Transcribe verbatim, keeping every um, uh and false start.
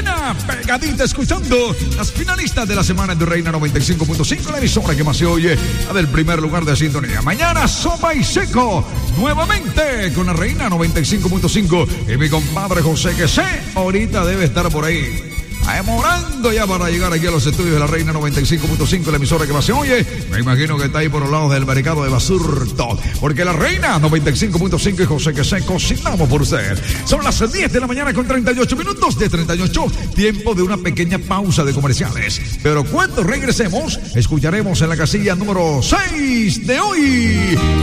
mañana, pegadita escuchando las finalistas de la semana de Reina noventa y cinco punto cinco, la emisora que más se oye, la del primer lugar de sintonía. Mañana, Sopa y Seco, nuevamente con la Reina noventa y cinco punto cinco. Y mi compadre José, que sé, ahorita debe estar por ahí, demorando ya para llegar aquí a los estudios de la Reina noventa y cinco punto cinco, la emisora que más se oye. Me imagino que está ahí por los lados del mercado de Basurto, porque la Reina noventa y cinco punto cinco y José que se cocinamos por usted. Son las diez de la mañana con treinta y ocho minutos, de treinta y ocho, tiempo de una pequeña pausa de comerciales. Pero cuando regresemos, escucharemos en la casilla número seis de hoy